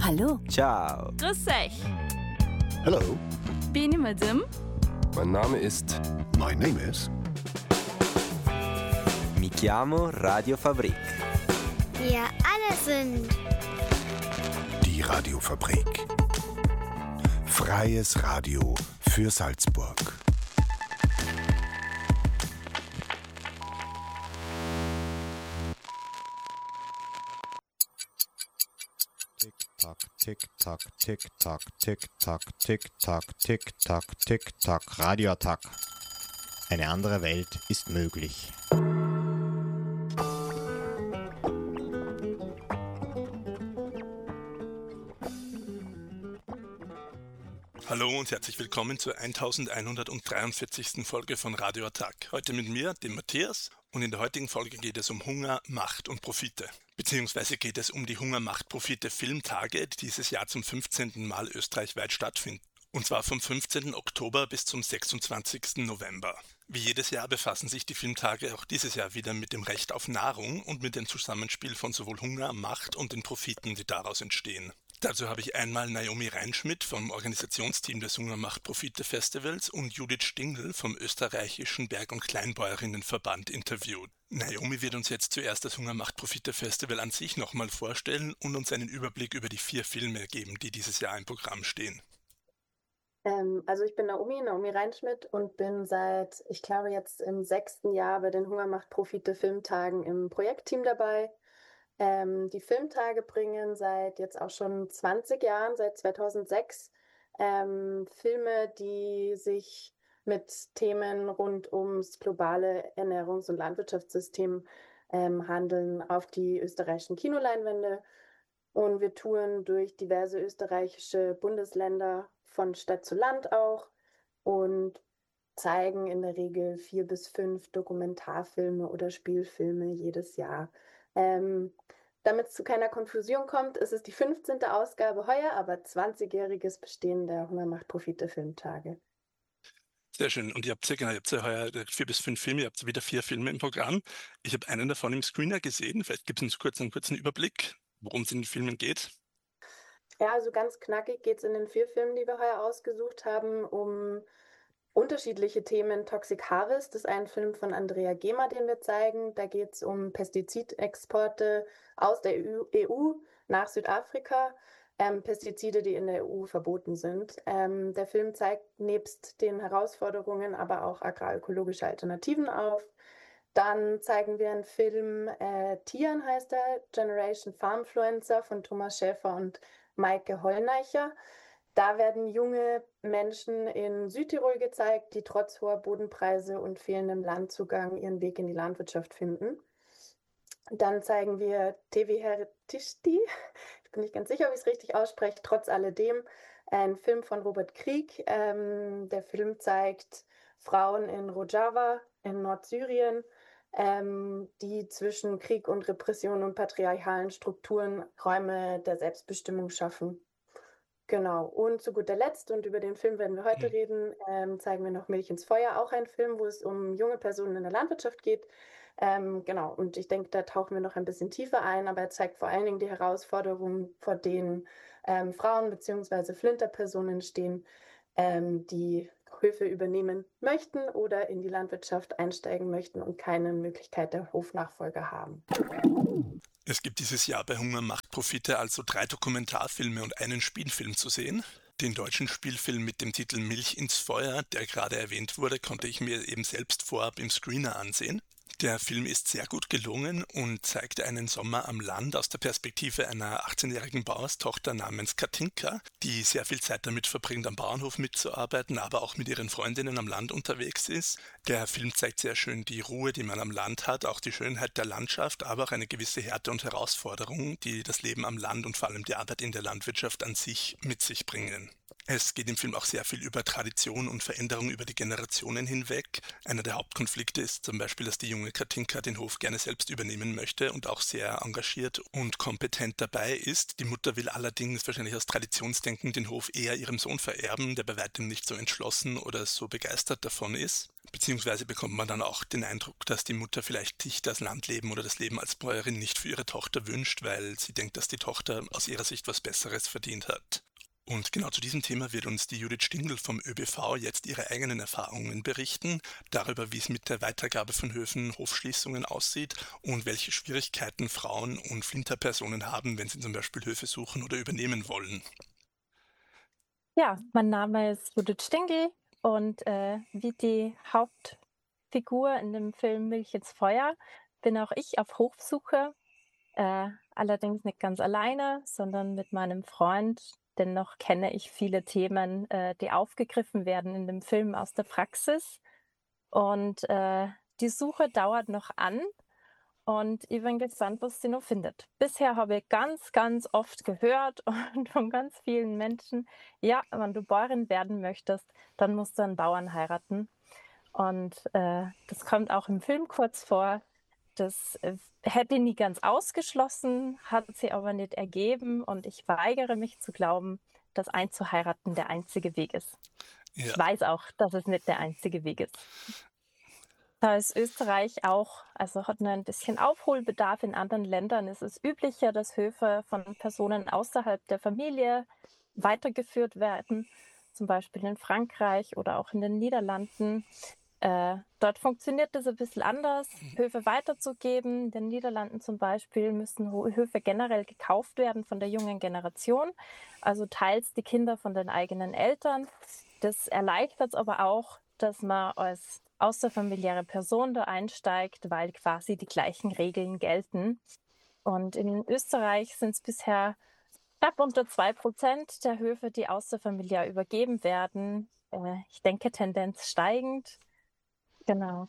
Hallo. Ciao. Grüß euch. Hello. Bin ich Madame? Mein Name ist... My name is... Mi chiamo Radio Fabrik. Wir alle sind Die Radiofabrik. Freies Radio für Salzburg. Tick-Tack, Tick-Tack, Tick-Tack, Tick-Tack, Tick-Tack, Tick-Tack, Tick-Tack, Radioattack. Eine andere Welt ist möglich. Hallo und herzlich willkommen zur 1143. Folge von Radio Attack. Heute mit mir, dem Matthias, und in der heutigen Folge geht es um Hunger, Macht und Profite. Beziehungsweise geht es um die Hunger, Macht, Profite Filmtage, die dieses Jahr zum 15. Mal österreichweit stattfinden. Und zwar vom 15. Oktober bis zum 26. November. Wie jedes Jahr befassen sich die Filmtage auch dieses Jahr wieder mit dem Recht auf Nahrung und mit dem Zusammenspiel von sowohl Hunger, Macht und den Profiten, die daraus entstehen. Dazu habe ich einmal Naomi Reinschmidt vom Organisationsteam des Hunger, Macht, Profite Festivals und Judith Stingl vom österreichischen Berg- und Kleinbäuerinnenverband interviewt. Naomi wird uns jetzt zuerst das Hunger, Macht, Profite Festival an sich nochmal vorstellen und uns einen Überblick über die 4 Filme geben, die dieses Jahr im Programm stehen. Also ich bin Naomi Reinschmidt und bin seit, ich glaube jetzt im 6. Jahr bei den Hunger, Macht, Profite Filmtagen im Projektteam dabei. Die Filmtage bringen seit jetzt auch schon 20 Jahren, seit 2006, Filme, die sich mit Themen rund ums globale Ernährungs- und Landwirtschaftssystem handeln, auf die österreichischen Kinoleinwände. Und wir touren durch diverse österreichische Bundesländer von Stadt zu Land auch und zeigen in der Regel 4 bis 5 Dokumentarfilme oder Spielfilme jedes Jahr. Damit es zu keiner Konfusion kommt, ist es die 15. Ausgabe heuer, aber 20-jähriges Bestehen der Hunger, Macht, Profite Filmtage. Sehr schön. Und ihr habt ja heuer 4 bis 5 Filme, ihr habt wieder 4 Filme im Programm. Ich habe einen davon im Screener gesehen. Vielleicht gibt es einen kurzen Überblick, worum es in den Filmen geht. Ja, also ganz knackig geht es in den 4 Filmen, die wir heuer ausgesucht haben, um unterschiedliche Themen. Toxic Harvest ist ein Film von Andrea Gehmer, den wir zeigen. Da geht es um Pestizidexporte aus der EU nach Südafrika. Pestizide, die in der EU verboten sind. Der Film zeigt nebst den Herausforderungen aber auch agrarökologische Alternativen auf. Dann zeigen wir einen Film, Tieren heißt er, Generation Farmfluencer von Thomas Schäfer und Maike Hollneicher. Da werden junge Menschen in Südtirol gezeigt, die trotz hoher Bodenpreise und fehlendem Landzugang ihren Weg in die Landwirtschaft finden. Dann zeigen wir Tevi Tishti, ich bin nicht ganz sicher, ob ich es richtig ausspreche, trotz alledem, ein Film von Robert Krieg. Der Film zeigt Frauen in Rojava in Nordsyrien, die zwischen Krieg und Repression und patriarchalen Strukturen Räume der Selbstbestimmung schaffen. Genau, und zu guter Letzt, und über den Film werden wir heute reden, zeigen wir noch Milch ins Feuer, auch ein Film, wo es um junge Personen in der Landwirtschaft geht. Genau, und ich denke, da tauchen wir noch ein bisschen tiefer ein, aber er zeigt vor allen Dingen die Herausforderungen, vor denen Frauen bzw. Flinterpersonen stehen, die Höfe übernehmen möchten oder in die Landwirtschaft einsteigen möchten und keine Möglichkeit der Hofnachfolge haben. Es gibt dieses Jahr bei Hunger, Macht, Profite also 3 Dokumentarfilme und einen Spielfilm zu sehen. Den deutschen Spielfilm mit dem Titel Milch ins Feuer, der gerade erwähnt wurde, konnte ich mir eben selbst vorab im Screener ansehen. Der Film ist sehr gut gelungen und zeigt einen Sommer am Land aus der Perspektive einer 18-jährigen Bauerstochter namens Katinka, die sehr viel Zeit damit verbringt, am Bauernhof mitzuarbeiten, aber auch mit ihren Freundinnen am Land unterwegs ist. Der Film zeigt sehr schön die Ruhe, die man am Land hat, auch die Schönheit der Landschaft, aber auch eine gewisse Härte und Herausforderung, die das Leben am Land und vor allem die Arbeit in der Landwirtschaft an sich mit sich bringen. Es geht im Film auch sehr viel über Tradition und Veränderung über die Generationen hinweg. Einer der Hauptkonflikte ist zum Beispiel, dass die junge Katinka den Hof gerne selbst übernehmen möchte und auch sehr engagiert und kompetent dabei ist. Die Mutter will allerdings wahrscheinlich aus Traditionsdenken den Hof eher ihrem Sohn vererben, der bei weitem nicht so entschlossen oder so begeistert davon ist. Beziehungsweise bekommt man dann auch den Eindruck, dass die Mutter vielleicht sich das Landleben oder das Leben als Bäuerin nicht für ihre Tochter wünscht, weil sie denkt, dass die Tochter aus ihrer Sicht was Besseres verdient hat. Und genau zu diesem Thema wird uns die Judith Stingl vom ÖBV jetzt ihre eigenen Erfahrungen berichten, darüber, wie es mit der Weitergabe von Höfen, Hofschließungen aussieht und welche Schwierigkeiten Frauen und Flinterpersonen haben, wenn sie zum Beispiel Höfe suchen oder übernehmen wollen. Ja, mein Name ist Judith Stingl und wie die Hauptfigur in dem Film Milch ins Feuer bin auch ich auf Hofsuche, allerdings nicht ganz alleine, sondern mit meinem Freund. Dennoch kenne ich viele Themen, die aufgegriffen werden in dem Film aus der Praxis. Und die Suche dauert noch an und ich bin gespannt, was sie noch findet. Bisher habe ich ganz, ganz oft gehört und von ganz vielen Menschen, ja, wenn du Bäuerin werden möchtest, dann musst du einen Bauern heiraten. Und das kommt auch im Film kurz vor. Das hätte ich nie ganz ausgeschlossen, hat sich aber nicht ergeben und ich weigere mich zu glauben, dass einzuheiraten der einzige Weg ist. Ja. Ich weiß auch, dass es nicht der einzige Weg ist. Da ist Österreich auch, also hat nur ein bisschen Aufholbedarf. In anderen Ländern ist es üblicher, dass Höfe von Personen außerhalb der Familie weitergeführt werden, zum Beispiel in Frankreich oder auch in den Niederlanden. Dort funktioniert das ein bisschen anders, Höfe weiterzugeben. In den Niederlanden zum Beispiel müssen Höfe generell gekauft werden von der jungen Generation, also teils die Kinder von den eigenen Eltern. Das erleichtert es aber auch, dass man als außerfamiliäre Person da einsteigt, weil quasi die gleichen Regeln gelten. Und in Österreich sind es bisher knapp unter 2% der Höfe, die außerfamiliär übergeben werden. Ich denke, Tendenz steigend. Genau.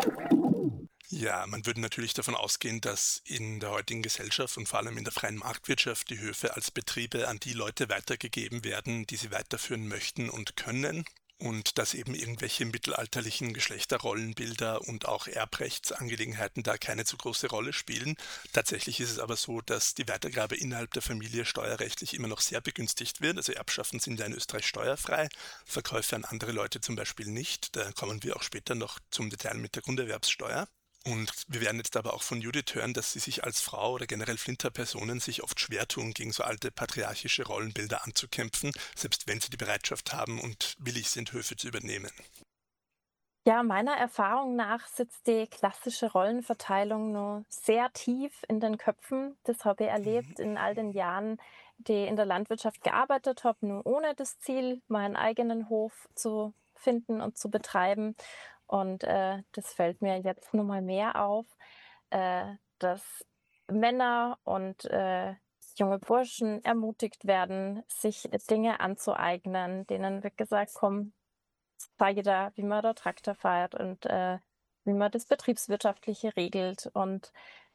Ja, man würde natürlich davon ausgehen, dass in der heutigen Gesellschaft und vor allem in der freien Marktwirtschaft die Höfe als Betriebe an die Leute weitergegeben werden, die sie weiterführen möchten und können. Und dass eben irgendwelche mittelalterlichen Geschlechterrollenbilder und auch Erbrechtsangelegenheiten da keine zu große Rolle spielen. Tatsächlich ist es aber so, dass die Weitergabe innerhalb der Familie steuerrechtlich immer noch sehr begünstigt wird. Also Erbschaften sind ja in Österreich steuerfrei, Verkäufe an andere Leute zum Beispiel nicht. Da kommen wir auch später noch zum Detail mit der Grunderwerbssteuer. Und wir werden jetzt aber auch von Judith hören, dass sie sich als Frau oder generell Flinterpersonen sich oft schwer tun, gegen so alte patriarchische Rollenbilder anzukämpfen, selbst wenn sie die Bereitschaft haben und willig sind, Höfe zu übernehmen. Ja, meiner Erfahrung nach sitzt die klassische Rollenverteilung nur sehr tief in den Köpfen. Das habe ich erlebt in all den Jahren, die ich in der Landwirtschaft gearbeitet habe, nur ohne das Ziel, meinen eigenen Hof zu finden und zu betreiben. Und das fällt mir jetzt noch mal mehr auf, dass Männer und junge Burschen ermutigt werden, sich Dinge anzueignen, denen wird gesagt, komm, zeige da, wie man da Traktor fährt und wie man das Betriebswirtschaftliche regelt. Und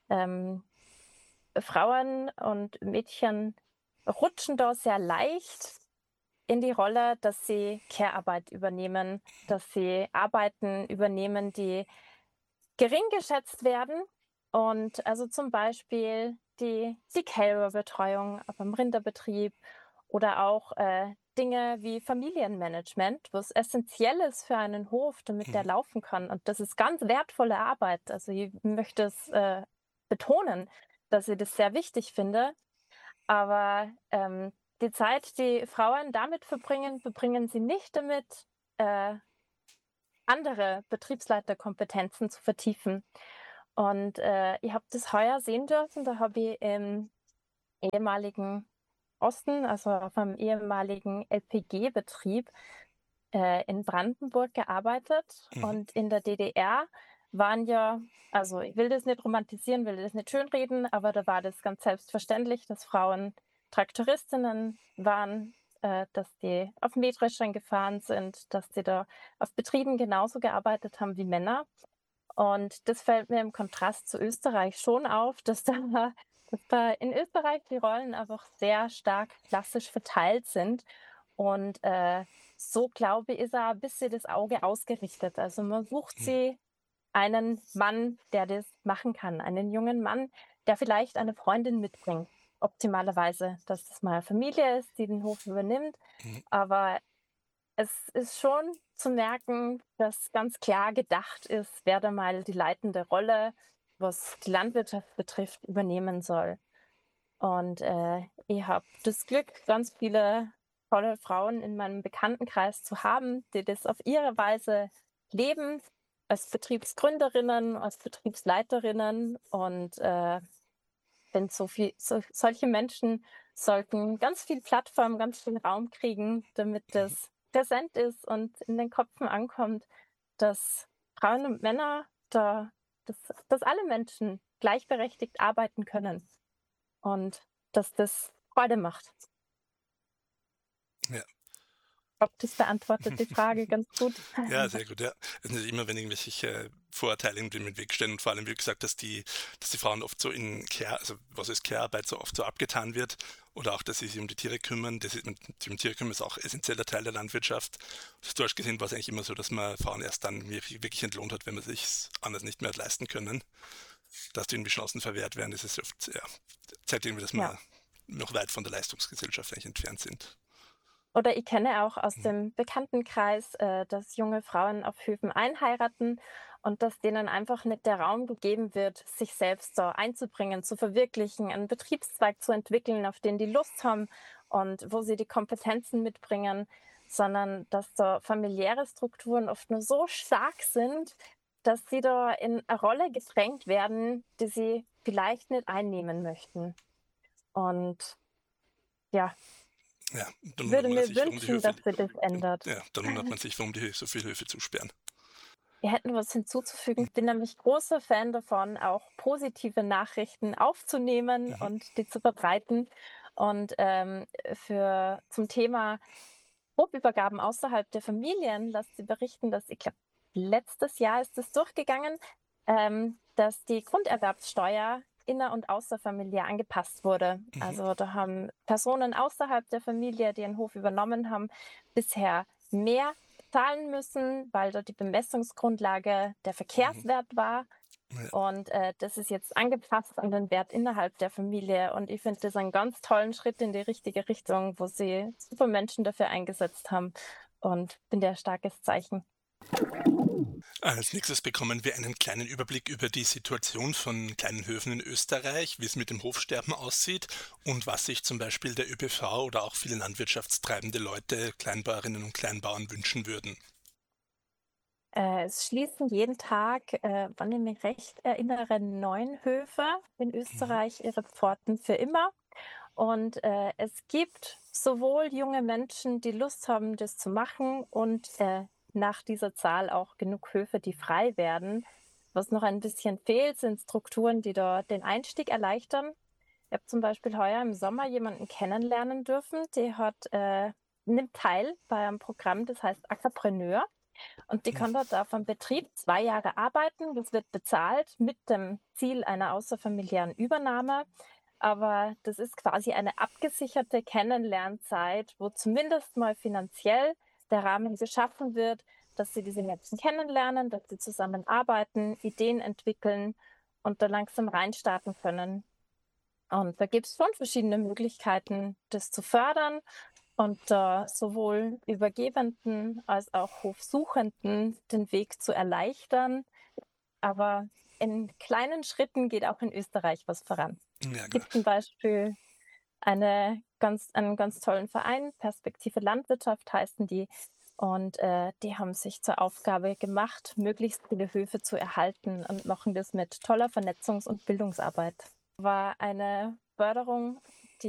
Frauen und Mädchen rutschen da sehr leicht in die Rolle, dass sie Care-Arbeit übernehmen, dass sie Arbeiten übernehmen, die gering geschätzt werden. Und also zum Beispiel die Kälberbetreuung beim Rinderbetrieb oder auch Dinge wie Familienmanagement, was essentiell ist für einen Hof, damit der laufen kann. Und das ist ganz wertvolle Arbeit. Also ich möchte es betonen, dass ich das sehr wichtig finde. Aber die Zeit, die Frauen damit verbringen sie nicht damit, andere Betriebsleiterkompetenzen zu vertiefen. Und ich habe das heuer sehen dürfen, da habe ich im ehemaligen Osten, also auf einem ehemaligen LPG-Betrieb in Brandenburg gearbeitet. Und in der DDR waren ja, also ich will das nicht romantisieren, will das nicht schönreden, aber da war das ganz selbstverständlich, dass Frauen Traktoristinnen waren, dass die auf Mähdreschern gefahren sind, dass die da auf Betrieben genauso gearbeitet haben wie Männer. Und das fällt mir im Kontrast zu Österreich schon auf, dass da in Österreich die Rollen einfach sehr stark klassisch verteilt sind. Und so, glaube ich, ist auch ein bisschen das Auge ausgerichtet. Also man sucht sie einen Mann, der das machen kann, einen jungen Mann, der vielleicht eine Freundin mitbringt. Optimalerweise, dass das mal eine Familie ist, die den Hof übernimmt. Aber es ist schon zu merken, dass ganz klar gedacht ist, wer da mal die leitende Rolle, was die Landwirtschaft betrifft, übernehmen soll. Und ich habe das Glück, ganz viele tolle Frauen in meinem Bekanntenkreis zu haben, die das auf ihre Weise leben, als Betriebsgründerinnen, als Betriebsleiterinnen. Und wenn solche Menschen sollten ganz viel Plattform, ganz viel Raum kriegen, damit das präsent ist und in den Köpfen ankommt, dass Frauen und Männer dass alle Menschen gleichberechtigt arbeiten können und dass das Freude macht. Ja. Ich glaube, das beantwortet die Frage ganz gut. Ja, sehr gut, ja. Es ist immer, wenn irgendwelche Vorurteile in den Weg stehen und vor allem, wie gesagt, dass die Frauen oft so in also was ist Care-Arbeit, so oft so abgetan wird oder auch, dass sie sich um die Tiere kümmern. Sich um Tiere kümmern ist auch ein essentieller Teil der Landwirtschaft. Historisch gesehen war es eigentlich immer so, dass man Frauen erst dann wirklich entlohnt hat, wenn man sich anders nicht mehr hat leisten können. Dass die irgendwie Chancen verwehrt werden, das ist oft, ja, zeigt irgendwie, dass wir noch weit von der Leistungsgesellschaft eigentlich entfernt sind. Oder ich kenne auch aus dem Bekanntenkreis, dass junge Frauen auf Höfen einheiraten und dass denen einfach nicht der Raum gegeben wird, sich selbst so einzubringen, zu verwirklichen, einen Betriebszweig zu entwickeln, auf den die Lust haben und wo sie die Kompetenzen mitbringen, sondern dass da familiäre Strukturen oft nur so stark sind, dass sie da in eine Rolle gedrängt werden, die sie vielleicht nicht einnehmen möchten. Und ja, Ja, ich würde mir wünschen, dass sich das ändert. Ja, dann wundert man sich, warum die so viele Höfe zusperren. Wir hätten was hinzuzufügen. Ich bin nämlich großer Fan davon, auch positive Nachrichten aufzunehmen und die zu verbreiten. Und zum Thema Hofübergaben außerhalb der Familien, lasst sie berichten, dass, ich glaube, letztes Jahr ist es durchgegangen, dass die Grunderwerbssteuer inner- und außerfamiliär angepasst wurde. Also da haben Personen außerhalb der Familie, die einen Hof übernommen haben, bisher mehr zahlen müssen, weil dort die Bemessungsgrundlage der Verkehrswert war. Ja. Und das ist jetzt angepasst an den Wert innerhalb der Familie. Und ich finde das einen ganz tollen Schritt in die richtige Richtung, wo sie super Menschen dafür eingesetzt haben. Und finde ein starkes Zeichen. Als nächstes bekommen wir einen kleinen Überblick über die Situation von kleinen Höfen in Österreich, wie es mit dem Hofsterben aussieht und was sich zum Beispiel der ÖPV oder auch viele landwirtschaftstreibende Leute, Kleinbäuerinnen und Kleinbauern wünschen würden. Es schließen jeden Tag, wenn ich mich recht erinnere, 9 Höfe in Österreich ihre Pforten für immer. Und es gibt sowohl junge Menschen, die Lust haben, das zu machen, und nach dieser Zahl auch genug Höfe, die frei werden. Was noch ein bisschen fehlt, sind Strukturen, die da den Einstieg erleichtern. Ich habe zum Beispiel heuer im Sommer jemanden kennenlernen dürfen, nimmt teil bei einem Programm, das heißt Ackerpreneur. Und die kann dort auf einem Betrieb 2 Jahre arbeiten. Das wird bezahlt mit dem Ziel einer außerfamiliären Übernahme. Aber das ist quasi eine abgesicherte Kennenlernzeit, wo zumindest mal finanziell der Rahmen geschaffen wird, dass sie diese Menschen kennenlernen, dass sie zusammenarbeiten, Ideen entwickeln und da langsam reinstarten können. Und da gibt es schon verschiedene Möglichkeiten, das zu fördern und sowohl Übergebenden als auch Hofsuchenden den Weg zu erleichtern. Aber in kleinen Schritten geht auch in Österreich was voran. Ja, Es gibt zum Beispiel einen ganz tollen Verein, Perspektive Landwirtschaft heißen die. Und die haben sich zur Aufgabe gemacht, möglichst viele Höfe zu erhalten und machen das mit toller Vernetzungs- und Bildungsarbeit. War eine Förderung